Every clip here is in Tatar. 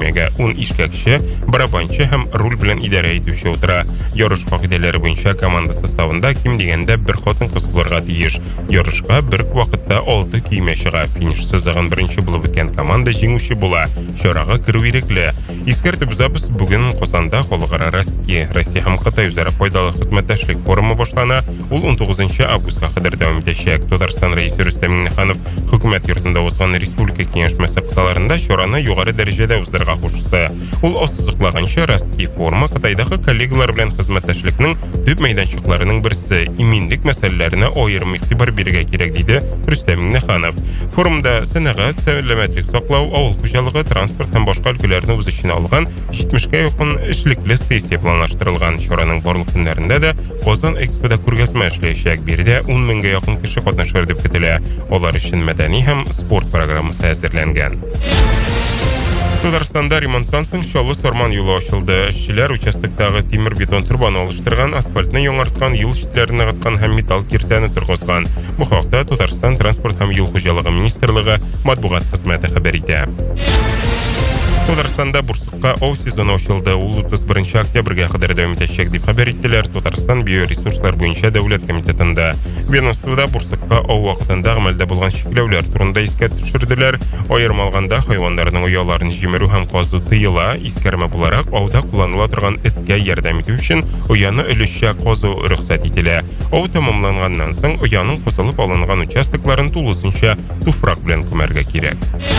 бүлмәгә 10 эшкәкче, барабанчы һәм руль белән идарә итүче утыра. Ярыш кагыйдәләре буенча команда составында ким дигәндә бер хатын-кыз булырга тиеш. Ярышка бер вакытта 6 көймә чыга. Финиш сызыгын беренче булып үткән команда җиңүче була. Чарага керү ирекле. Искәртеп узабыз, бүген Казанда халыкара Россия һәм Кытай үзара файдалы хезмәттәшлек форумы башлана. Ул 19 августка кадәр дәвам итәчәк. Татарстан рәисе Рөстәм Миңнеханов хөкүмәт йортында узган республика киңәшмәсе кысаларында чараны югары дәрәҗәдә уздырырга кушты. Ул ассызыклаганча, Россия форумы Кытайдагы коллегалар белән хезмәттәшлекнең төп мәйданчыкларының берсе. Иминлек мәсьәләләренә аерым игътибар бирергә кирәк, диде Рөстәм Миңнеханов. Форумда сәнәгать, сәламәтлек саклау, авыл хуҗалыгы, транспорт һәм башка өлкәләрне үз эченә алган 70-кә якын эшлекле сессия планлаштырылган. Чараның барлык көннәрендә дә Казан Экспода күргәзмә эшләячәк. Биредә 10 меңгә якын кеше катнашыр дип көтелә. Алар өчен мәдәни һәм спорт программасы әзерләнгән. Татарстанда ремонттан соң Чаллы Сарман юлы ачылды. Эшчеләр участоктагы тимер-бетон турбаны алыштырган, асфальтны яңарткан, юл читләренә каткан һәм металл киртәне торгызган. Бу хакта Татарстан транспорт һәм юл хуҗалыгы министрлыгы матбугат хезмәте хәбәр итә. Татарстанда бурсыкка ау сезоны ачылды. Ул 31 октябрьгә кадәр дәвам итәчәк дип хәбәр иттеләр Татарстан биоресурслар буенча дәүләт комитетында. Ведомствода бурсыкка ау вакытында гамәлдә булган чикләүләр турында искә төшерделәр. Аерым алганда хайваннарның ояларын җимерү һәм казу тыела. Искәрмә буларак ауда кулланыла торган эткә ярдәм итү өчен ояны өлешчә казу рөхсәт ителә. Ау тәмамланганнан соң ояның кысылып алынган участокларын тулысынча туфрак белән күмәргә кирәк.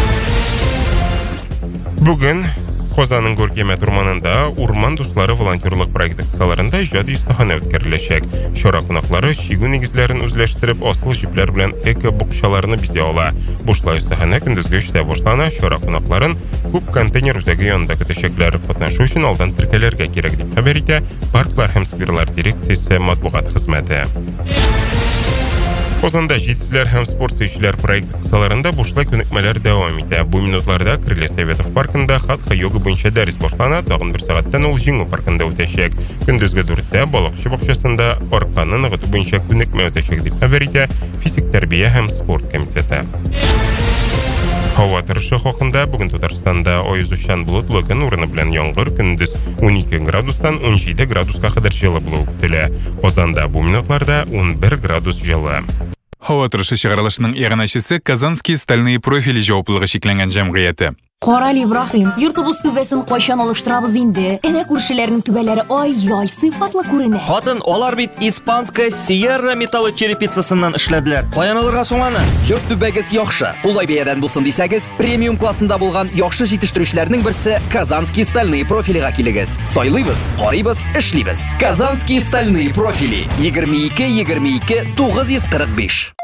Бүген Казанның Горкемет урманында урман дуслары волонтерлык проекты кысаларында иҗади остахана үткәреләчәк. Чара кунаклары чигү нигезләрен үзләштереп, асыл җипләр белән эко-букчаларны бизә ала. Бушлай остахана көндезге 3-тә башлана. Чара кунакларын күп контейнер үзәге янында көтәчәкләр. Катнашу өчен алдан теркәләргә кирәк дип хәбәр итә Парклар һәм скверлар дирекциясе матбугат хезмәте. Казанда җитезләр һәм спорт сөючеләр проекты кысаларында бушлай күнекмәләр дәвам итә. Бу минутларда Крылья Советов паркында хатха-йога буенча дәрес башлана, тагын 1 сәгатьтән ул җиңү паркында үтәчәк. Көндезге 4-тә балыкчы бакчасында арканы ныгыту буенча күнекмә үтәчәк дип хәбәр итә Физик тәрбия һәм спорт комитеты. Һава торышы хакында бүген Татарстанда аязучан болытлы көн урыны белән яңгыр, көндез 12 градустан 17 градуска кадәр җылы булу көтелә. Казанда бу минутларда 11 градус җылы. Һава торышы чыгарылышының иганәчесе Казанские стальные профили җаваплылыгы шикләнгән җәмгыяте. Карали Ибраһим, йортыбыз түбәсен кайчан алыштырабыз инде? Әнә күршеләрнең түбәләре ай-яй сыйфатлы күренә. Хатын, алар бит испанская Sierra металлы черепицасыннан эшләделәр. Каян алырга соң аны? Йорт түбәгез яхшы. Улай бәядән булсын дисәгез, премиум классында булган яхшы җитештерүчләрнең берсе Казанские стальные профилига килегез. Сайлыйбыз, карыйбыз, эшлибез. Казанские стальные профили 22 22 945.